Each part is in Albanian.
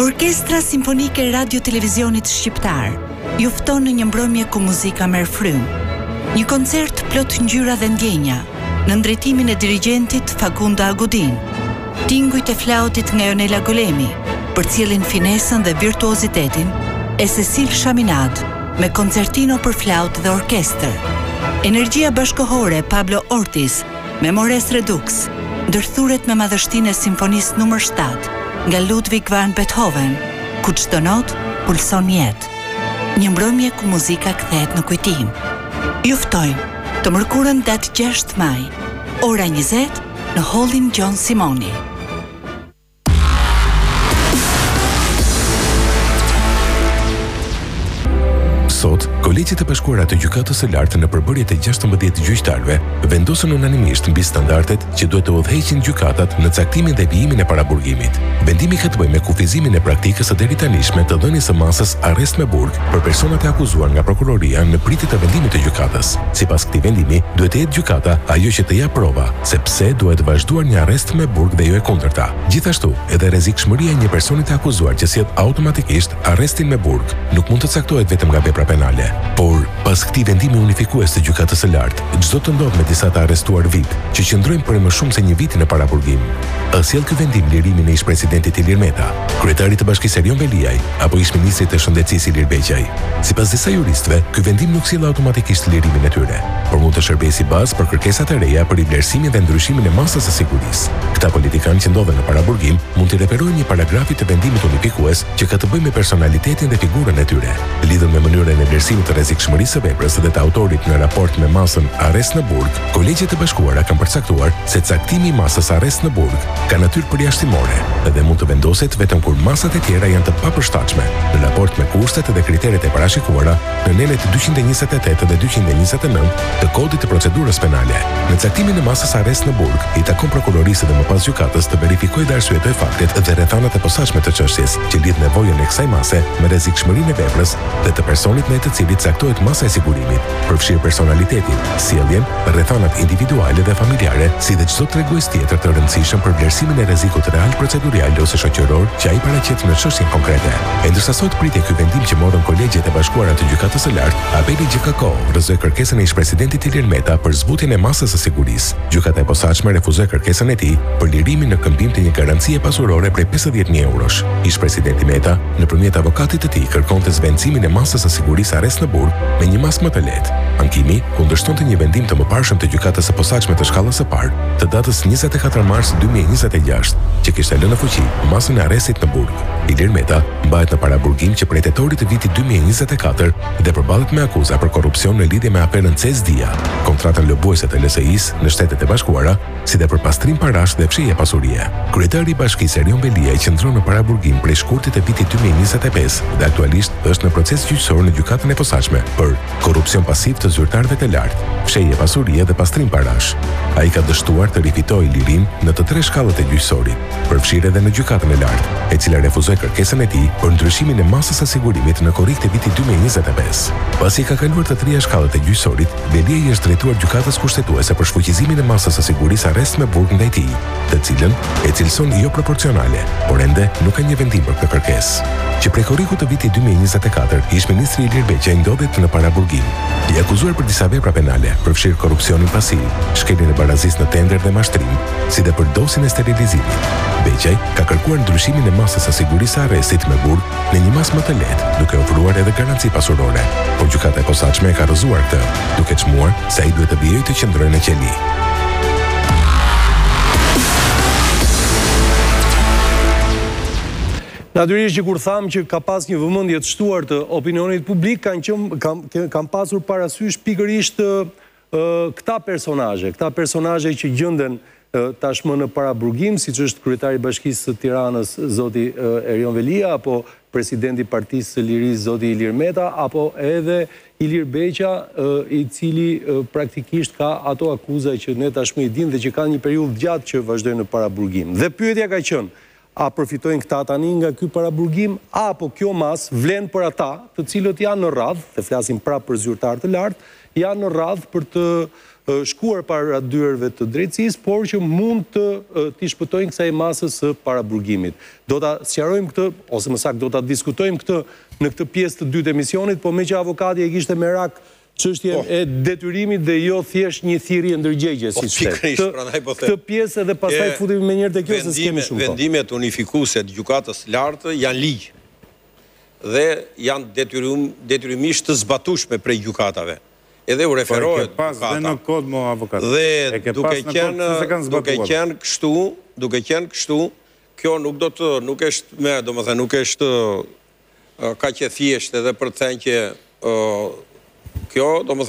Orkestra Simfonike Radio Televizionit Shqiptar ju fton në një mbrëmje ku muzika merr frymë. Një koncert plot ngjyra dhe ndjenja, në drejtimin e dirigjentit Fakunda Agudin. Tingujt e flautit nga Jonela Golemi, përcjellin finesën dhe virtuozitetin e Cecil Chaminade me koncertino për flaut dhe orkestër. Energjia bashkëkohore Pablo Ortiz me Mores Redux, ndërthuret me madhështinë e simfonisë numër 7 nga Ludwig van Beethoven, ku çdo notë pulson jetë. Një mbrëmje ku muzika kthehet në kujtim. Ju ftojmë të mërkurën datë 6 maj, ora 20 në Hallin Gjon Simoni. Sot, Kolegjit e Bashkuara të Gjykatës së Lartë në përbërjet e 16 gjyqtarëve vendosën unanimisht mbi standardet që duhet të udhëheqin gjykatat në caktimin dhe vijimin e paraburgimit. Vendimi ka të bëjë me kufizimin e praktikës së deritanishme të dhënies së masës arrest me burg për personat e akuzuar nga prokuroria në pritje të vendimit të gjykatës. Sipas këtij vendimi, duhet të jetë gjykata ajo që të jap prova se pse duhet vazhduar një arrest me burg dhe jo e kundërta. Gjithashtu, edhe rrezikshmëria e një personi të akuzuar që sjell automatikisht arrestin me burg nuk mund të caktohet vetëm nga vepra penale. Por, pas këtij vendimi unifikues të Gjykatës së Lartë, çdo të ndodh me disa të arrestuar vit, që qëndrojnë për më shumë se një vit në paraburgim. A sjell ky vendim lirimin e ish-presidentit Ilir Meta, kryetarit të Bashkisë Erion Veliaj, apo ish-ministrit të Shëndetësisë Ilir Beqaj? Sipas disa juristëve, ky vendim nuk sjell automatikisht lirimin e tyre, por mund të shërbejë si bazë për kërkesat e reja për i vlerësimin dhe ndryshimin e masës së sigurisë. Këta politikanë që ndodhen në paraburgim mund të referojnë një paragrafi të vendimit unifikues që ka të bëjë me personalitetin dhe figurën e tyre, lidhur me mënyrën e vlerësimit të rrezikshmërisë së veprës dhe të autorit në raport me masën arrest në burg. Kolegjet e Bashkuara kanë përcaktuar se caktimi i masës arrest në burg ka natyrë përjashtimore dhe mund të vendoset vetëm kur masat e tjera janë të papërshtatshme, në raport me kushtet dhe kriteret e parashikuara në nenet 228 dhe 229 të Kodit të Procedurës Penale. Në caktimin e masës arrest në burg, i takon prokurorisë dhe më pas gjykatës të verifikojë dhe arsyetoj faktet dhe rrethanat e posaçme të çështjes që lidh nevojën e kësaj mase me rrezikshmërinë e veprës dhe të personit në të cilit caktohet masa e sigurimit, përfshirë personalitetin, sjelljen, rrethanat individuale dhe familjare, si dhe çdo tregues tjetër të rëndësishëm për vlerësimin e rrezikut real procedurial ose shoqëror që ai paraqet në çështjen konkrete. Ndërsa sot pritet ky vendim që morën kolegjet e Bashkuara të Gjykatës së Lartë, apeli GKK rrëzoi kërkesën e ish-presidentit Ilir Meta për zbutjen e masës së sigurisë. Gjykata e posaçme refuzoi kërkesën e tij për lirimin në këmbim të një garancie pasurore prej 50.000 eurosh. Ish-presidenti Meta, nëpërmjet avokatit të tij, kërkonte zvendësimin e masës së sigurisë arrest në burg me një masë më të lehtë. Ankimi kundërshtonte një vendim të mëparshëm të Gjykatës së posaçme të shkallës së parë të datës 24 mars 2026, që kishte lënë në fuqi masën e arrestit në burg. Ilir Meta mbahet në paraburgim që prej tetorit të vitit 2024 dhe përballet me akuza për korrupsion në lidhje me aferën CESDIA, kontratën lobuese të LSI-s në Shtetet e Bashkuara, si dhe për pastrim parash dhe fshehje pasurie. Kryetari i Bashkisë Erion Veliaj qëndron në paraburgim prej shkurtit të vitit 2025 dhe aktualisht është në proces gjyqësor në Gjykatën e posaçme për korrupsion pasiv të zyrtarëve të lartë, fshehje pasurie dhe pastrim parash. Ai ka dështuar të rifitojë lirin në të 3 shkallët e gjyqësorit, përfshirë edhe në Gjykatën e Lartë, e cila refuzoi kërkesën e tij për ndryshimin e masës së sigurimit në korrik të vitit 2025. Pasi ka kaluar të 3 shkallët e gjyqësorit, Veliaj është drejtuar Gjykatës kushtetuese për shfuqizimin e masës së sigurisë arrest me burg ndaj tij, të cilën e cilëson jo proporcionale, por ende nuk ka një vendim për këtë kërkesë. Që prej korrikut të vitit 2024, ish-ministri Ilir Beqaj ndodhet në paraburgim, i akuzuar për disa vepra penale, përfshirë korrupsionin pasiv, shkeljen e barazisë në tender dhe mashtrim, si dhe për dosin e sterilizimit. Beqaj ka kërkuar ndryshimin e masës së sigurisë së arrestit me burg në një masë më të lehtë, duke ofruar edhe garanci pasurore, por gjykata e posaçme e ka rrëzuar këtë, duke çmuar se ai duhet të vijojë të qëndrojë në qeli. Natyrisht që kur thamë që ka pas një vëmendje të shtuar të opinionit publik, kanë pasur parasysh pikërisht këta personazhe që gjenden tashmë në paraburgim, siç është kryetari i Bashkisë së Tiranës zoti Erion Velia, apo presidenti i Partisë së Lirisë zoti Ilir Meta, apo edhe Ilir Beqa, i cili praktikisht ka ato akuza që ne tashmë i dimë dhe që kanë një periudhë gjatë që vazhdojnë në paraburgim. Dhe pyetja ka qenë, a përfitojnë këta tani nga ky paraburgim, apo kjo mas vlen për ata të cilët janë në radhë, dhe flasim prapë për zyrtar të lartë, janë në radhë për të shkuar para dyerve të drejtësisë, por që mund t'i shpëtojnë kësaj masës së paraburgimit. Do ta sqarojmë këtë, ose më saktë do ta diskutojmë këtë në këtë pjesë të dytë emisionit, por me që avokati e kishte merak çështjen e detyrimit dhe jo thjesht një thirrje ndërgjegje, siç thotë. Këtë pjesë edhe pastaj futemi më njëherë te kjo se s'kemi shumë kohë. Vendimet unifikuese të gjykatës lartë janë ligj dhe janë detyrimisht të zbatueshme prej gjykatave. Edhe u referohet avokat. Dhe duke qenë kështu, kjo nuk është nuk është kaq e thjeshtë edhe për të thënë që kjo,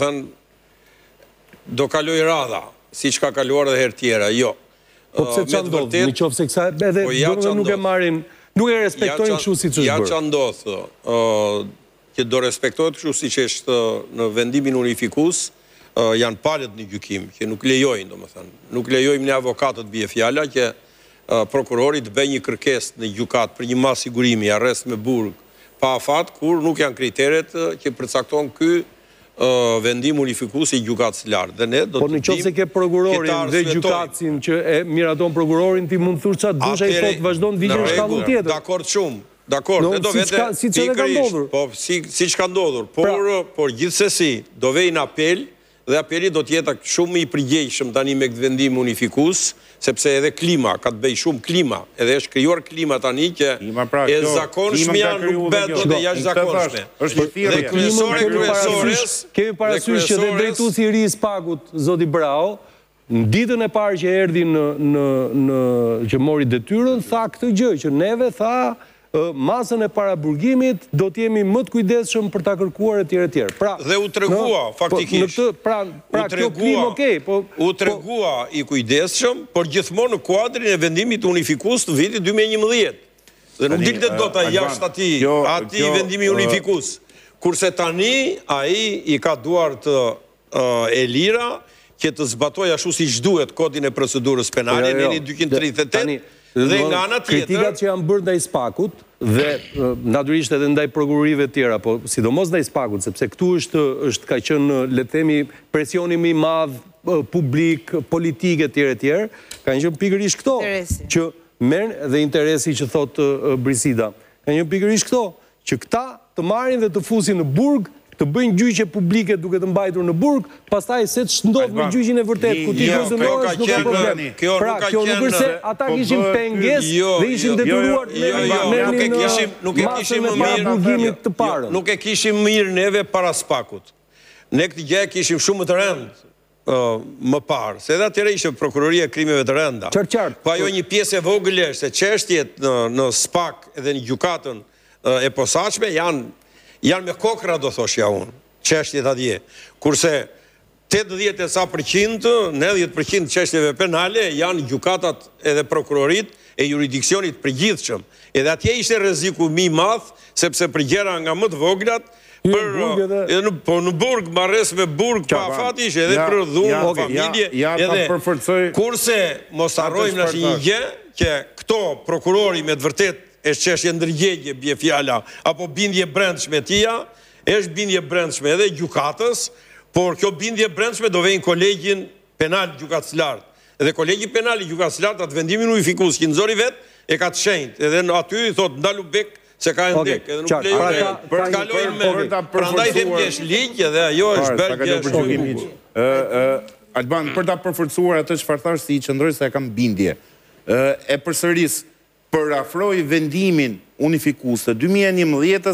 do kaloj radha, siç ka kaluar edhe herë tjera, jo. Po pse çfarë ndodh? Në qoftë se kësaj edhe nuk e marrin, nuk e respektojnë kështu siç është bërë. Ja çfarë ndodh, që do respektohet kështu siç është në vendimin unifikues, janë palët në gjykim, që nuk lejojnë, domethënë. Nuk lejojmë ne avokatët bie fjala që prokurori të bëjë një kërkesë në gjykat për një mas sigurimi, arrest me burg, pa afat, kur nuk janë kriteret që përcakton ky vendim unifikues i gjykatës lartë. Dhe ne do të po në qoftë se ke prokurorin dhe gjykatësin që e miraton prokurorin, ti mund të thush çfarë dush, ai thotë vazhdon vigjën në shkallën tjetër. Dakord shumë. Dakord, e do vete pikërisht, po siç ka ndodhur, por gjithsesi do vej në apel dhe apeli do të jetë shumë i përgjegjshëm tani me këtë vendim unifikues, sepse edhe klima ka të bëjë shumë klima, edhe është krijuar klima tani që e zakonshmja nuk bëhet dot e jashtëzakonshme. Dhe kryesores, kemi parasysh që dhe drejtuesi i ri i Spagut, zoti Brau, në ditën e parë që erdhi në që mori detyrën, tha këtë gjë që neve tha masën e paraburgimit do të jemi më të kujdesshëm për ta kërkuar etj etj. Dhe u tregua faktikisht. Pra kjo klimë okay, u tregua i kujdesshëm, por gjithmonë në kuadrin e vendimit unifikues të vitit 2011. Dhe nuk dilte dot ai jashtë atij vendimi unifikues. Kurse tani ai i ka duart e lira që të zbatojë ashtu siç duhet kodin e procedurës penale në 238. Dhe nga ana tjetër, kritikat që janë bërë ndaj Spakut dhe natyrisht edhe ndaj prokurorive të tjera, po sidomos ndaj Spakut, sepse këtu është ka qenë, le të themi, presioni më i madh publik, politik etj etj, kanë qenë pikërisht këto që merren dhe interesi që thot Brisida. Kanë qenë pikërisht këto që këta të marrin dhe të fusin në burg, të bëjnë gjyqje publike duke të mbajtur në burg, pastaj se ç'ndodh me gjyqin e vërtet, ku ti dënohesh nuk ka problem. Pra, kjo nuk është se ata kishin pengesë dhe ishin detyruar nuk e kishim më mirë të parën. Nuk e kishim mirë neve para Spakut. Ne këtë gjë kishim shumë të rëndë më parë, se edhe atëherë ishte prokuroria e krimeve të rënda. Po ajo një pjesë e vogël është se çështjet në Spak edhe në gjykatën e posaçme janë me kokra, do thoshja unë, çështjet atje. Kurse 80% 90% çështjeve penale janë gjykatat edhe prokurorit e jurisdiksionit përgjithshëm. Edhe atje ishte rreziku më i madh, sepse për gjëra nga më të voglat, po në burg, marrës me burg, pa afati ishte edhe për dhunë, familje, kurse mos harrojmë në një gjë, që këto prokurori me të vërtet është çështje ndërgjegje bie fjala, apo bindje brendshme tia, është bindje brendshme edhe gjykatës, por kjo bindje brendshme do vejnë kolegjin penal gjykatës lartë. Edhe kolegji penal i gjykatës lartë atë vendimin unifikues që nxori vet e ka të shenjtë. Edhe aty i thotë ndalu bek se ka ndek, edhe nuk lejon për të kalojnë me. Prandaj them që është ligj dhe ajo është bërë gjë. Alban, për ta përforcuar atë çfarë thash si i qëndroj se e kam bindje. E përsëris përafroi vendimin unifikues të 2011